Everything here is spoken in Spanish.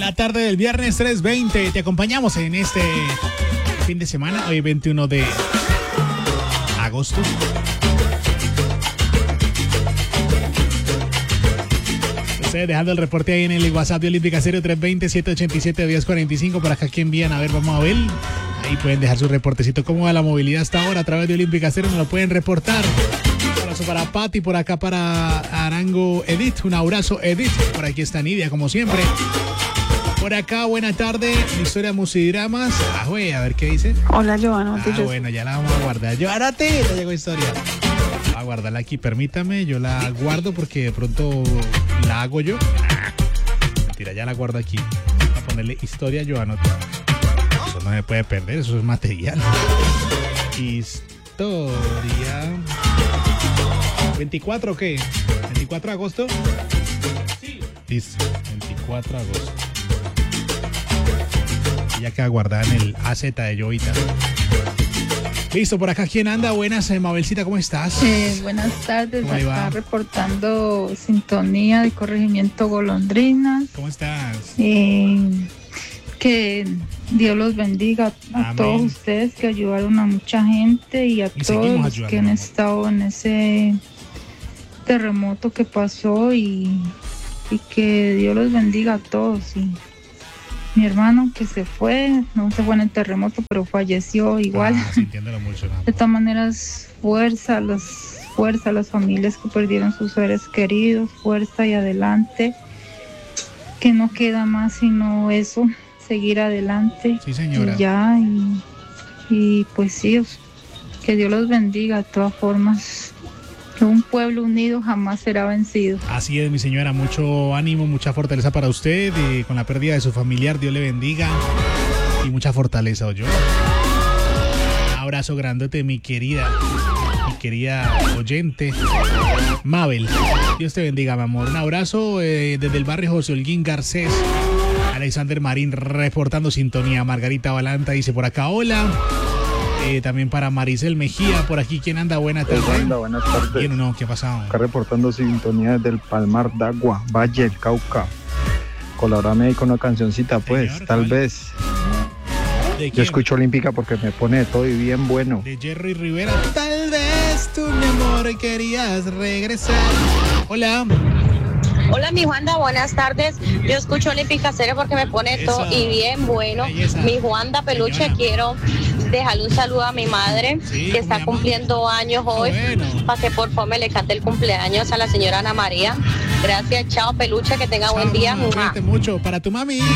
La tarde del viernes 3:20. Te acompañamos en este fin de semana, hoy 21 de agosto. Ustedes dejando el reporte ahí en el WhatsApp de Olímpica 0320-787-1045. Por acá que envían, a ver, vamos a ver. Ahí pueden dejar su reportecito. ¿Cómo va la movilidad hasta ahora? A través de Olímpica 0 nos lo pueden reportar. Un abrazo para Pati, por acá para Arango Edith. Un abrazo, Edith. Por aquí está Nidia, como siempre. Por acá, buena tarde. Historia Musidramas. A ver qué dice. Hola, Joana. Bueno, ya la vamos a guardar. Joana, te llegó historia. Voy a guardarla aquí, permítame. Yo la guardo porque de pronto la hago yo. Mentira, ya la guardo aquí. Voy a ponerle historia Joana. Eso no se puede perder, eso es material. Historia. ¿24 o qué? ¿24 de agosto? Sí. Listo, 24 de agosto. Ya queda guardada en el AZ de Jovita. Listo, por acá, ¿quién anda? Buenas, Mabelcita, ¿cómo estás? Buenas tardes, ¿Cómo acá reportando sintonía de corregimiento Golondrinas. ¿Cómo estás? Que Dios los bendiga a Amén. todos ustedes que ayudaron a mucha gente y a todos los que han estado en ese terremoto que pasó y que Dios los bendiga a todos. Y mi hermano que no se fue en el terremoto, pero falleció igual. Sintiéndolo mucho, ¿no? De todas maneras, fuerza a las familias que perdieron sus seres queridos, fuerza y adelante, que no queda más sino eso, seguir adelante. Sí, señora. Y pues sí, que Dios los bendiga de todas formas. Que un pueblo unido jamás será vencido. Así es, mi señora, mucho ánimo, mucha fortaleza para usted, con la pérdida de su familiar, Dios le bendiga y mucha fortaleza, ¿oyó? Un abrazo grandote, mi querida oyente, Mabel, Dios te bendiga, mi amor. Un abrazo desde el barrio José Holguín Garcés. Alexander Marín reportando sintonía. Margarita Balanta dice por acá, hola. También para Maricel Mejía, por aquí, ¿quién anda? Buenas tardes. Buenas tardes. ¿Bien o no? ¿Qué ha pasado? Acá reportando sintonía desde el Palmar d'Agua, Valle del Cauca. Colaborame ahí con una cancioncita, pues, Señor, tal ¿cuál? vez. ¿De quién? Yo escucho Olímpica porque me pone de todo y bien bueno. De Jerry Rivera. Tal vez tú, mi amor, querías regresar. Hola. Hola, mi Juanda, buenas tardes. Yo escucho Olímpica 0 porque me pone todo y bien bueno. Belleza. Mi Juanda Peluche, Señora. quiero dejarle un saludo a mi madre, Sí, que ¿cómo está llama? cumpliendo años hoy, Bueno. para que por favor me le cante el cumpleaños a la señora Ana María. Gracias, chao Peluche, que tenga buen día. Chao, cuídate mucho. Para tu mami.